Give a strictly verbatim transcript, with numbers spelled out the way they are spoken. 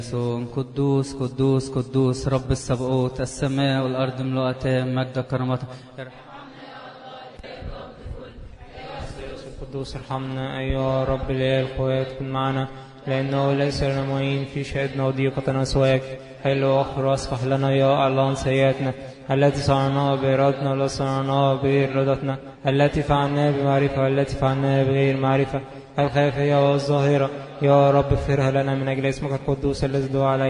قدوس قدوس قدوس رب السبقوت، السماء والأرض ملؤتان مجد كرامته. القدوس ارحمنا أيها رب الإله القوات، كن معنا لأنه ليس لنا معين في شهدنا وضيقتنا سواك. حل واغفر واصفح لنا يا الله عن سيئاتنا التي صنعناها بإرادتنا ولا صنعناها بإرادتنا، التي فعلناها بمعرفة والتي فعلناها بغير معرفة، الخافية والظاهرة. يا رب اغفرها لنا من أجل اسمك القدوس الذي دعا عليه